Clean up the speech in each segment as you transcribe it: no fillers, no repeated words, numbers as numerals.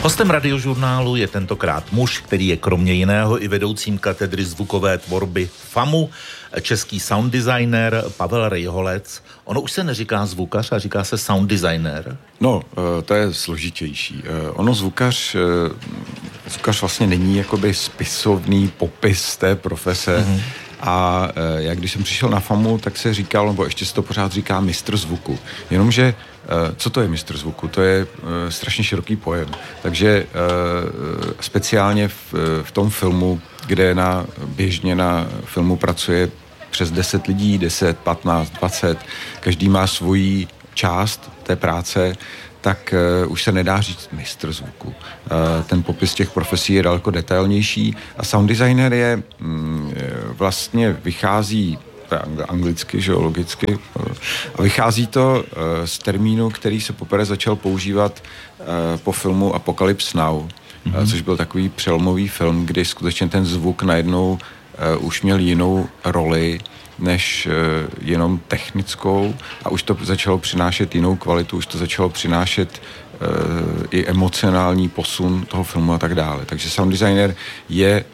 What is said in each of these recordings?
Hostem Radiožurnálu je tentokrát muž, který je kromě jiného i vedoucím katedry zvukové tvorby FAMu, český sound designer Pavel Rejholec. Ono už se neříká zvukař, a říká se sound designer. No, to je složitější. Ono zvukař vlastně není jakoby spisovný popis té profese. A já když jsem přišel na FAMu, tak se říkal, nebo ještě se to pořád říká mistr zvuku. Jenomže, co to je mistr zvuku? To je strašně široký pojem. Takže speciálně v tom filmu, kde běžně na filmu pracuje přes 10 lidí, 10, 15, 20, každý má svoji část té práce, tak už se nedá říct mistr zvuku. Ten popis těch profesí je daleko detailnější a sound designer je vlastně vychází anglicky, že logicky, a vychází to z termínu, který se poprvé začal používat po filmu Apocalypse Now, což byl takový přelomový film, kdy skutečně ten zvuk najednou už měl jinou roli než jenom technickou a už to začalo přinášet jinou kvalitu, už to začalo přinášet i emocionální posun toho filmu a tak dále. Takže sound designer je,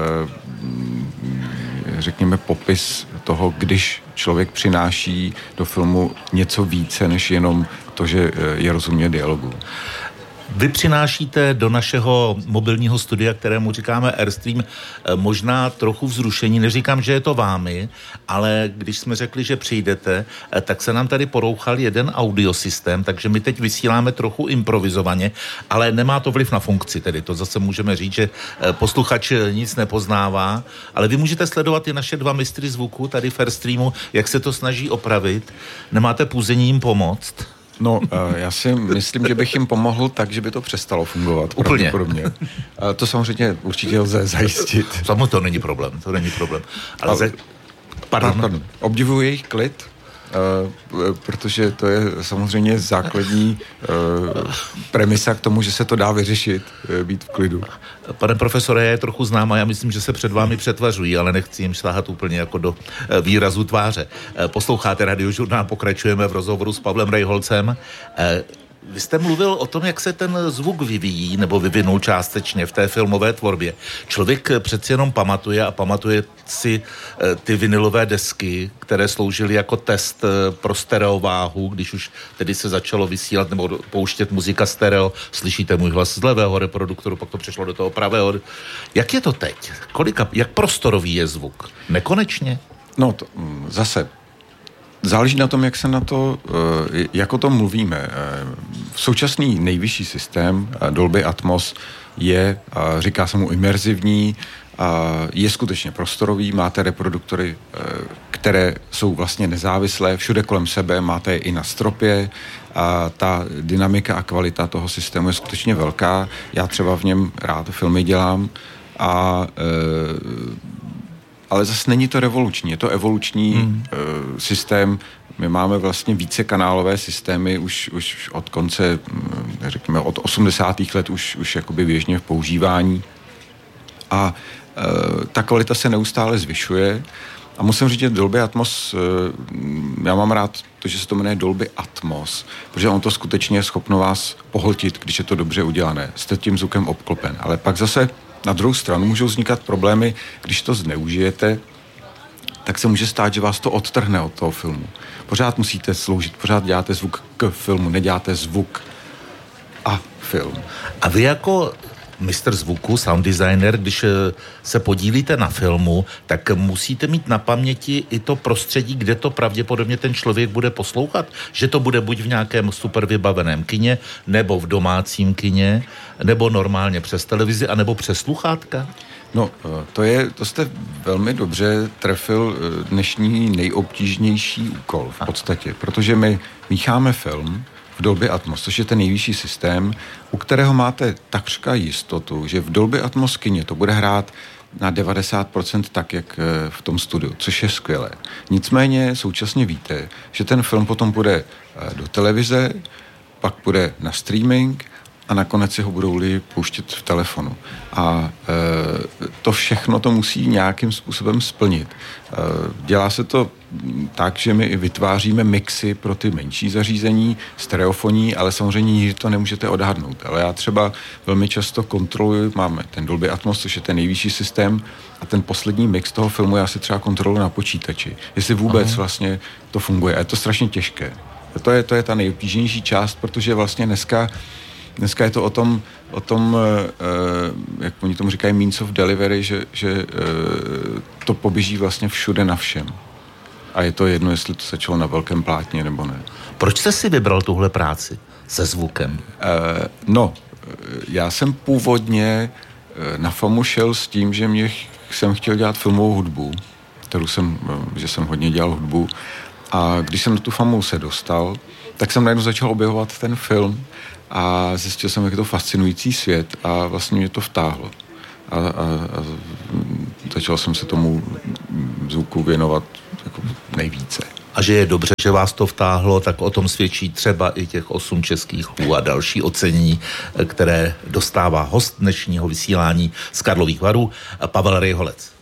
řekněme, popis toho, když člověk přináší do filmu něco více, než jenom to, že je rozumět dialogu. Vy přinášíte do našeho mobilního studia, kterému říkáme Airstream, možná trochu vzrušení. Neříkám, že je to vámi, ale když jsme řekli, že přijdete, tak se nám tady porouchal jeden audiosystém, takže my teď vysíláme trochu improvizovaně, ale nemá to vliv na funkci, tedy to zase můžeme říct, že posluchač nic nepoznává, ale vy můžete sledovat i naše dva mistry zvuku tady v Airstreamu, jak se to snaží opravit. Nemáte půzení jim pomoct? No, já si myslím, že bych jim pomohl tak, že by to přestalo fungovat. Úplně. To samozřejmě určitě lze zajistit. Samozřejmě to není problém. Ale Pardon. Obdivuji jejich klid, protože to je samozřejmě základní premisa k tomu, že se to dá vyřešit, být v klidu. Pane profesore, já je trochu znám a já myslím, že se před vámi přetvařují, ale nechci jim šláhat úplně jako do výrazu tváře. Posloucháte Radiožurnál, pokračujeme v rozhovoru s Pavlem Rejholcem. Vy jste mluvil o tom, jak se ten zvuk vyvíjí, nebo vyvinul částečně v té filmové tvorbě. Člověk přeci jenom pamatuje si ty vinylové desky, které sloužily jako test pro stereováhu, když už tedy se začalo vysílat nebo pouštět muzika stereo. Slyšíte můj hlas z levého reproduktoru, pak to přešlo do toho pravého. Jak je to teď? Jak prostorový je zvuk? Nekonečně? No, zase záleží na tom, jak o tom mluvíme. Současný nejvyšší systém Dolby Atmos je, říká se mu imerzivní, je skutečně prostorový, máte reproduktory, které jsou vlastně nezávislé, všude kolem sebe, máte je i na stropě a ta dynamika a kvalita toho systému je skutečně velká. Já třeba v něm rád filmy dělám ale zase není to revoluční, je to evoluční systém. My máme vlastně vícekanálové systémy už od konce, řekněme, od 80. let už jakoby běžně v používání. A ta kvalita se neustále zvyšuje. A musím říct, že Dolby Atmos, já mám rád to, že se to jmenuje Dolby Atmos, protože on to skutečně je schopno vás pohltit, když je to dobře udělané. Jste tím zvukem obklopen. Ale pak zase na druhou stranu můžou vznikat problémy, když to zneužijete, tak se může stát, že vás to odtrhne od toho filmu. Pořád musíte sloužit, pořád děláte zvuk k filmu, neděláte zvuk a film. A vy jako mistr zvuku, sound designer, když se podílíte na filmu, tak musíte mít na paměti i to prostředí, kde to pravděpodobně ten člověk bude poslouchat, že to bude buď v nějakém super vybaveném kině, nebo v domácím kině, nebo normálně přes televizi, anebo přes sluchátka. No, to jste velmi dobře trefil dnešní nejobtížnější úkol v podstatě, protože my mícháme film v Dolby Atmos, což je ten nejvyšší systém, u kterého máte takřka jistotu, že v Dolby Atmos kině to bude hrát na 90% tak, jak v tom studiu, což je skvělé. Nicméně současně víte, že ten film potom půjde do televize, pak půjde na streaming a nakonec si ho budou-li pouštět v telefonu. A to všechno to musí nějakým způsobem splnit. Dělá se to tak, že my vytváříme mixy pro ty menší zařízení, stereofoní, ale samozřejmě nikdy to nemůžete odhadnout. Ale já třeba velmi často kontroluji, máme ten Dolby Atmos, což je ten nejvyšší systém, a ten poslední mix toho filmu já si třeba kontroluji na počítači. Jestli vůbec vlastně to funguje. A je to strašně těžké. To je ta nejobtížnější část, protože vlastně dneska je to o tom, jak oni tomu říkají, means of delivery, že to poběží vlastně všude na všem. A je to jedno, jestli to začalo na velkém plátně nebo ne. Proč jste si vybral tuhle práci se zvukem? Já jsem původně na FAMU šel s tím, že jsem chtěl dělat filmovou hudbu, že jsem hodně dělal hudbu. A když jsem do tu FAMU se dostal, tak jsem najednou začal objevovat ten film a zjistil jsem, jak je to fascinující svět a vlastně mě to vtáhlo. A začal jsem se tomu zvuku věnovat jako nejvíce. A že je dobře, že vás to vtáhlo, tak o tom svědčí třeba i těch 8 českých chů a další ocenění, které dostává host dnešního vysílání z Karlových Varů, Pavel Rejholec.